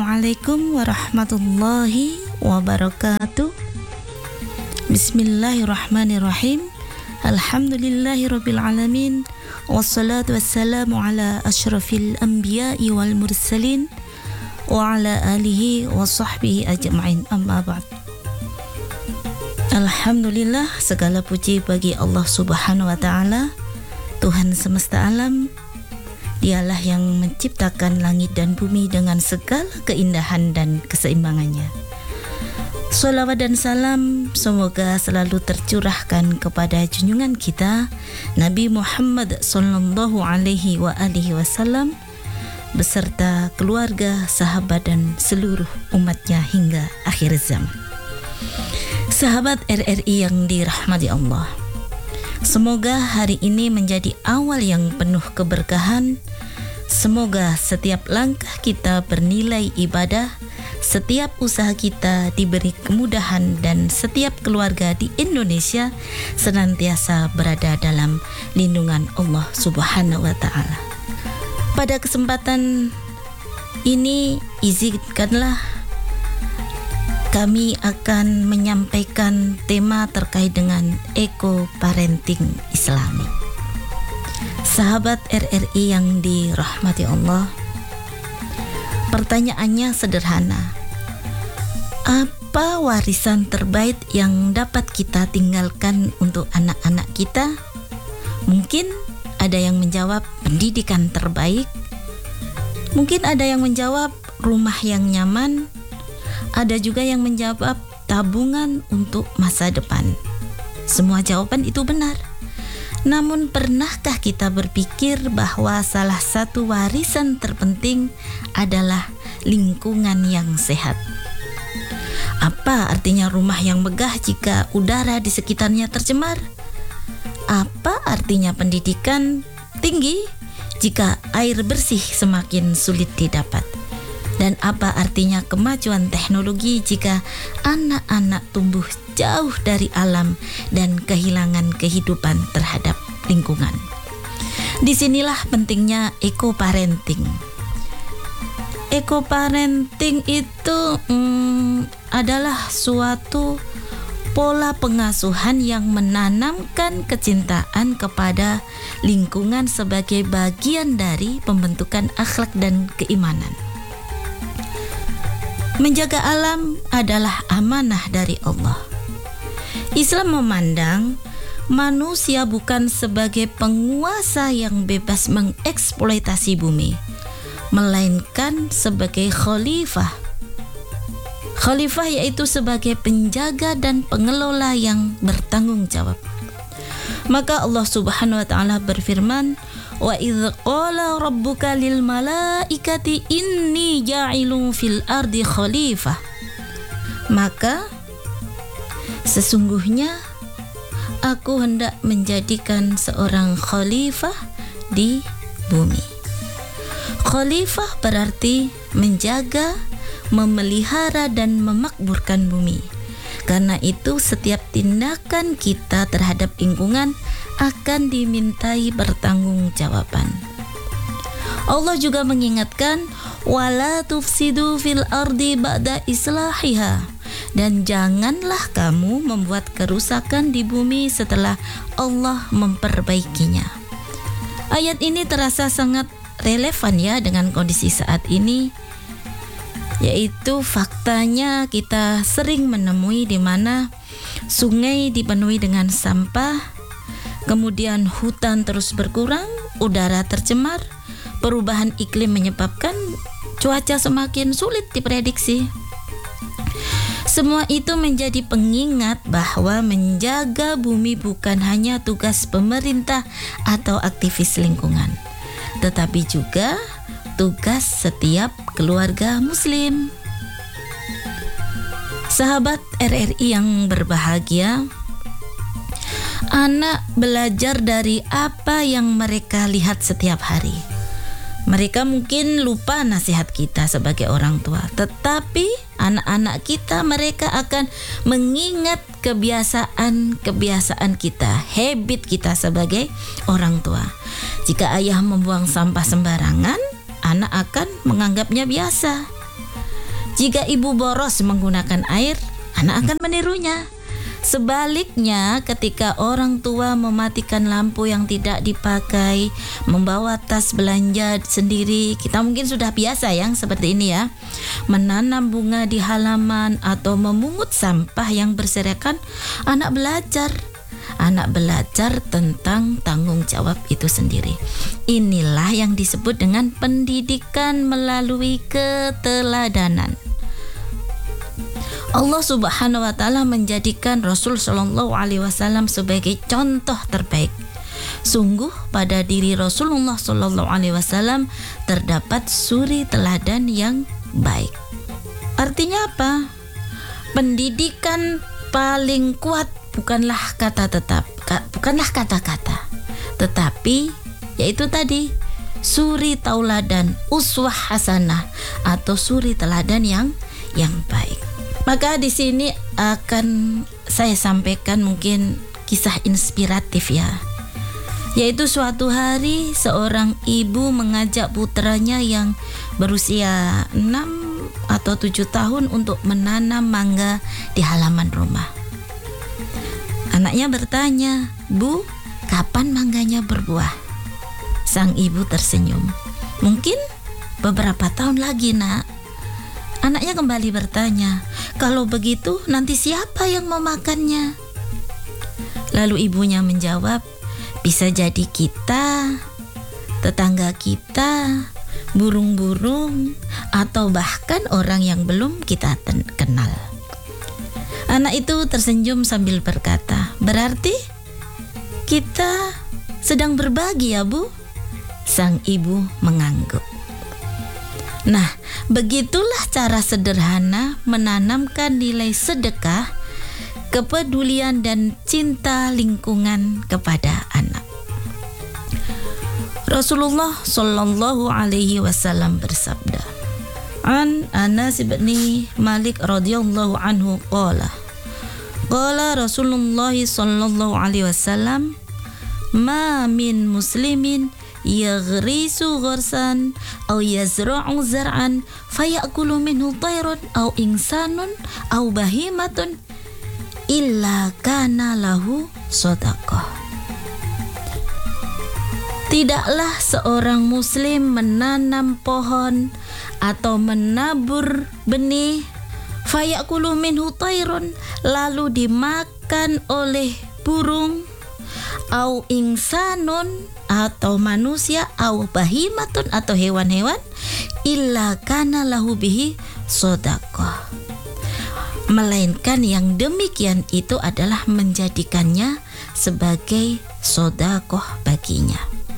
Assalamualaikum warahmatullahi wabarakatuh. Bismillahirrahmanirrahim. Alhamdulillahirabbil alamin. Wassalatu wassalamu ala asyrafil anbiya'i wal mursalin wa ala alihi wa sahbihi ajma'in. Amma ba'd. Alhamdulillah, segala puji bagi Allah Subhanahu wa taala, Tuhan semesta alam. Dialah yang menciptakan langit dan bumi dengan segala keindahan dan keseimbangannya. Sholawat dan salam semoga selalu tercurahkan kepada junjungan kita Nabi Muhammad sallallahu alaihi wasallam beserta keluarga, sahabat dan seluruh umatnya hingga akhir zaman. Sahabat RRI yang dirahmati Allah, semoga hari ini menjadi awal yang penuh keberkahan. Semoga setiap langkah kita bernilai ibadah, setiap usaha kita diberi kemudahan, dan setiap keluarga di Indonesia senantiasa berada dalam lindungan Allah Subhanahu wa taala. Pada kesempatan ini izinkanlah kami akan menyampaikan tema terkait dengan eco-parenting Islami. Sahabat RRI yang dirahmati Allah, pertanyaannya sederhana. Apa warisan terbaik yang dapat kita tinggalkan untuk anak-anak kita? Mungkin ada yang menjawab pendidikan terbaik. Mungkin ada yang menjawab rumah yang nyaman. Ada juga yang menjawab tabungan untuk masa depan. Semua jawaban itu benar. Namun pernahkah kita berpikir bahwa salah satu warisan terpenting adalah lingkungan yang sehat? Apa artinya rumah yang megah jika udara di sekitarnya tercemar? Apa artinya pendidikan tinggi jika air bersih semakin sulit didapat? Dan apa artinya kemajuan teknologi jika anak-anak tumbuh jauh dari alam dan kehilangan kehidupan terhadap lingkungan? Disinilah pentingnya eco-parenting. Eco-parenting itu adalah suatu pola pengasuhan yang menanamkan kecintaan kepada lingkungan sebagai bagian dari pembentukan akhlak dan keimanan. Menjaga alam adalah amanah dari Allah. Islam memandang manusia bukan sebagai penguasa yang bebas mengeksploitasi bumi, melainkan sebagai khalifah. Khalifah yaitu sebagai penjaga dan pengelola yang bertanggung jawab. Maka Allah Subhanahu wa taala berfirman, "Wa idz qala rabbuka lil malaikati inni ja'ilun fil ardi khalifah." Maka sesungguhnya aku hendak menjadikan seorang khalifah di bumi. Khalifah berarti menjaga, memelihara dan memakmurkan bumi. Karena itu setiap tindakan kita terhadap lingkungan akan dimintai pertanggungjawaban. Allah juga mengingatkan, wala tufsidu fil ardi ba'da islahiha, dan janganlah kamu membuat kerusakan di bumi setelah Allah memperbaikinya. Ayat ini terasa sangat relevan ya dengan kondisi saat ini, yaitu faktanya kita sering menemui di mana sungai dipenuhi dengan sampah, kemudian hutan terus berkurang, udara tercemar, perubahan iklim menyebabkan cuaca semakin sulit diprediksi. Semua itu menjadi pengingat bahwa menjaga bumi bukan hanya tugas pemerintah atau aktivis lingkungan, tetapi juga tugas setiap keluarga muslim. Sahabat RRI yang berbahagia, anak belajar dari apa yang mereka lihat setiap hari. Mereka mungkin lupa nasihat kita sebagai orang tua, tetapi anak-anak kita, mereka akan mengingat kebiasaan kita, habit kita sebagai orang tua. Jika ayah membuang sampah sembarangan, anak akan menganggapnya biasa. Jika ibu boros menggunakan air, anak akan menirunya. Sebaliknya, ketika orang tua mematikan lampu yang tidak dipakai, membawa tas belanja sendiri, kita mungkin sudah biasa yang seperti ini ya, menanam bunga di halaman atau memungut sampah yang berserakan, anak belajar tentang tanggung jawab itu sendiri. Inilah yang disebut dengan pendidikan melalui keteladanan. Allah Subhanahu wa taala menjadikan Rasul sallallahu alaihi wasallam sebagai contoh terbaik. Sungguh pada diri Rasulullah sallallahu alaihi wasallam terdapat suri teladan yang baik. Artinya apa? Pendidikan paling kuat bukanlah kata-kata, tetapi yaitu tadi suri tauladan, uswah hasanah atau suri teladan yang baik. Maka di sini akan saya sampaikan mungkin kisah inspiratif ya. Yaitu suatu hari seorang ibu mengajak putranya yang berusia 6 atau 7 tahun untuk menanam mangga di halaman rumah. Anaknya bertanya, "Bu, kapan mangganya berbuah?" Sang ibu tersenyum. "Mungkin beberapa tahun lagi, Nak." Anaknya kembali bertanya, "Kalau begitu nanti siapa yang memakannya?" Lalu ibunya menjawab, "Bisa jadi kita, tetangga kita, burung-burung, atau bahkan orang yang belum kita kenal." Anak itu tersenyum sambil berkata, "Berarti kita sedang berbagi ya, Bu?" Sang ibu mengangguk. Nah, begitulah cara sederhana menanamkan nilai sedekah, kepedulian dan cinta lingkungan kepada anak. Rasulullah sallallahu alaihi wasallam bersabda, An Anas bin Malik radhiyallahu anhu qala Rasulullah sallallahu alaihi wasallam, "Ma min muslimin yaghrisu gharsan aw yazra'u zar'an fayakulu minhu tayrun aw insanun aw bahimatun illa kana lahu shadaqah." Tidaklah seorang muslim menanam pohon atau menabur benih fayakulu minhu tayrun, lalu dimakan oleh burung, au insanun atau manusia, au bahimatun atau hewan-hewan, illa kana lahu bihi shadaqah, melainkan yang demikian itu adalah menjadikannya sebagai sedekah baginya.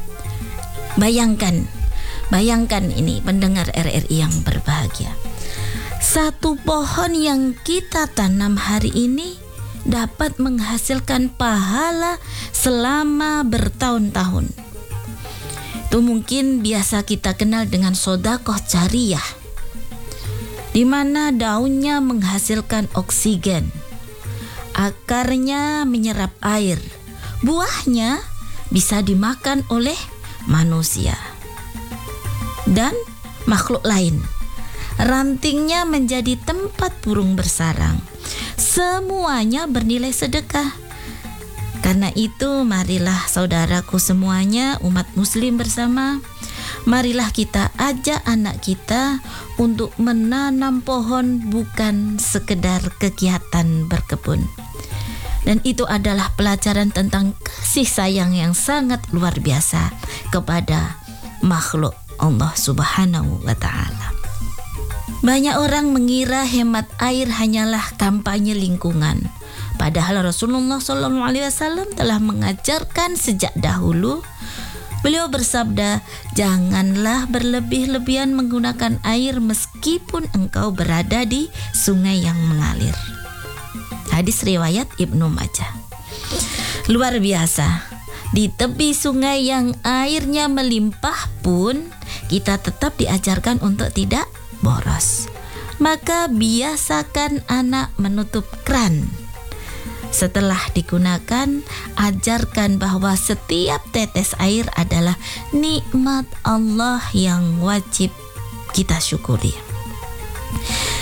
Bayangkan ini pendengar RRI yang berbahagia. Satu pohon yang kita tanam hari ini dapat menghasilkan pahala selama bertahun-tahun. Itu mungkin biasa kita kenal dengan sedekah jariyah, di mana daunnya menghasilkan oksigen, akarnya menyerap air, buahnya bisa dimakan oleh manusia dan makhluk lain. Rantingnya menjadi tempat burung bersarang. Semuanya bernilai sedekah. Karena itu marilah saudaraku semuanya, umat muslim bersama, marilah kita ajak anak kita untuk menanam pohon, bukan sekedar kegiatan berkebun. Dan itu adalah pelajaran tentang kasih sayang yang sangat luar biasa kepada makhluk Allah Subhanahu wa ta'ala. Banyak orang mengira hemat air hanyalah kampanye lingkungan. Padahal Rasulullah SAW telah mengajarkan sejak dahulu. Beliau bersabda, "Janganlah berlebih-lebihan menggunakan air meskipun engkau berada di sungai yang mengalir." Hadis riwayat Ibnu Majah. Luar biasa. Di tepi sungai yang airnya melimpah pun kita tetap diajarkan untuk tidak boros. Maka biasakan anak menutup keran. Setelah digunakan, ajarkan bahwa setiap tetes air adalah nikmat Allah yang wajib kita syukuri.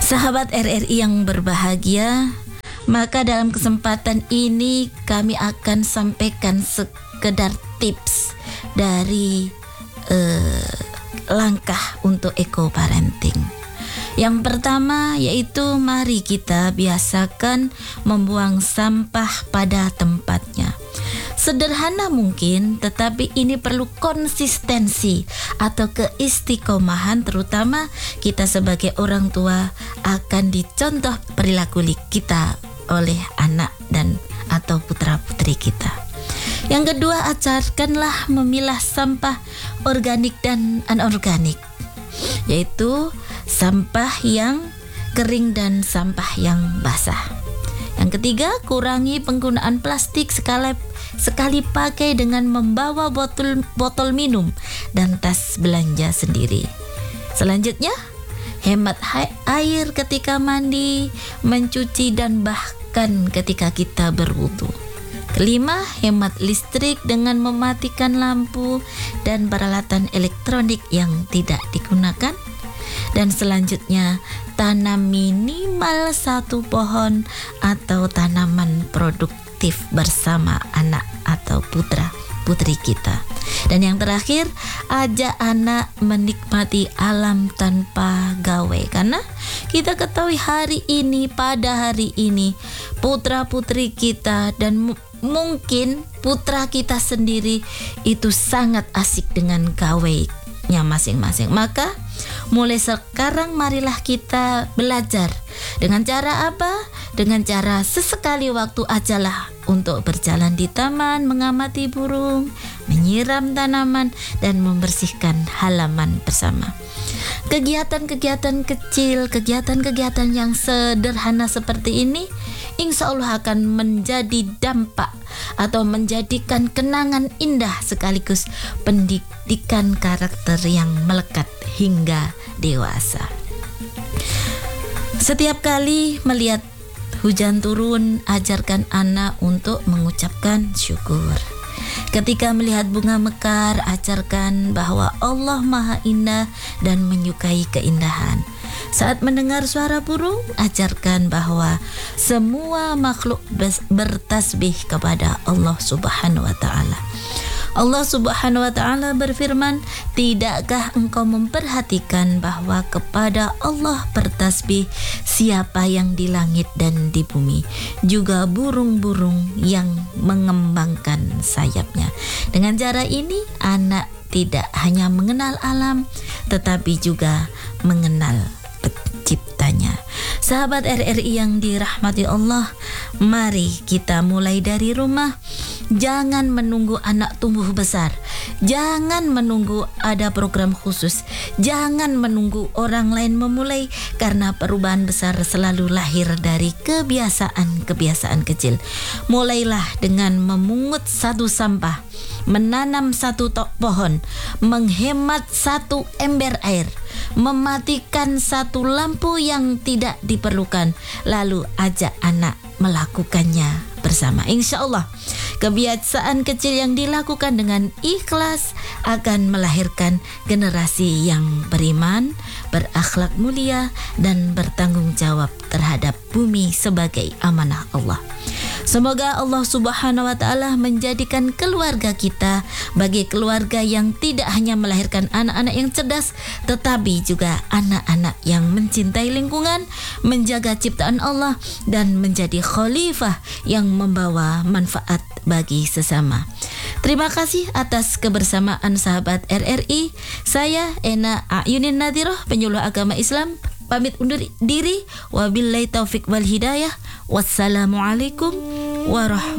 Sahabat RRI yang berbahagia, maka dalam kesempatan ini kami akan sampaikan sekedar tips dari langkah untuk eco-parenting. Yang pertama yaitu mari kita biasakan membuang sampah pada tempatnya. Sederhana mungkin, tetapi ini perlu konsistensi atau keistiqomahan, terutama kita sebagai orang tua akan dicontoh perilaku kita oleh anak dan atau putra-putri kita. Yang kedua, ajarkanlah memilah sampah organik dan anorganik, yaitu sampah yang kering dan sampah yang basah. Yang ketiga, kurangi penggunaan plastik sekali pakai dengan membawa botol minum dan tas belanja sendiri. Selanjutnya, hemat air ketika mandi, mencuci, dan bahkan ketika kita berwudu. Kelima, hemat listrik dengan mematikan lampu dan peralatan elektronik yang tidak digunakan. Dan selanjutnya, tanam minimal 1 pohon atau tanaman produktif bersama anak atau putra-putri kita. Dan yang terakhir, ajak anak menikmati alam tanpa gawe. Karena kita ketahui pada hari ini, putra-putri kita dan mungkin putra kita sendiri itu sangat asik dengan gawenya masing-masing. Maka mulai sekarang marilah kita belajar. Dengan cara apa? Dengan cara sesekali waktu ajalah untuk berjalan di taman, mengamati burung, menyiram tanaman, dan membersihkan halaman bersama. Kegiatan-kegiatan kecil, kegiatan-kegiatan yang sederhana seperti ini insya Allah akan menjadi dampak atau menjadikan kenangan indah sekaligus pendidikan karakter yang melekat hingga dewasa. Setiap kali melihat hujan turun, ajarkan anak untuk mengucapkan syukur. Ketika melihat bunga mekar, ajarkan bahwa Allah Maha Indah dan menyukai keindahan. Saat mendengar suara burung, ajarkan bahwa semua makhluk bertasbih kepada Allah Subhanahu wa Ta'ala. Allah Subhanahu wa Ta'ala berfirman, "Tidakkah engkau memperhatikan bahwa kepada Allah bertasbih siapa yang di langit dan di bumi, juga burung-burung yang mengembangkan sayapnya." Dengan cara ini, anak tidak hanya mengenal alam, tetapi juga mengenal penciptanya. Sahabat RRI yang dirahmati Allah, mari kita mulai dari rumah. Jangan menunggu anak tumbuh besar. Jangan menunggu ada program khusus. Jangan menunggu orang lain memulai, karena perubahan besar selalu lahir dari kebiasaan-kebiasaan kecil. Mulailah dengan memungut 1 sampah, menanam 1 pohon, menghemat 1 ember air, mematikan 1 lampu yang tidak diperlukan, lalu ajak anak melakukannya bersama. Insya Allah, kebiasaan kecil yang dilakukan dengan ikhlas akan melahirkan generasi yang beriman, berakhlak mulia, dan bertanggung jawab terhadap bumi sebagai amanah Allah. Semoga Allah Subhanahu wa Ta'ala menjadikan keluarga kita bagi keluarga yang tidak hanya melahirkan anak-anak yang cerdas, tetapi juga anak-anak yang mencintai lingkungan, menjaga ciptaan Allah, dan menjadi khalifah yang membawa manfaat bagi sesama. Terima kasih atas kebersamaan sahabat RRI. Saya Ena Ayunin Nadhiroh, penyuluh agama Islam, pamit undur diri. Wabillahi taufik wal hidayah. Wassalamualaikum warahmatullahi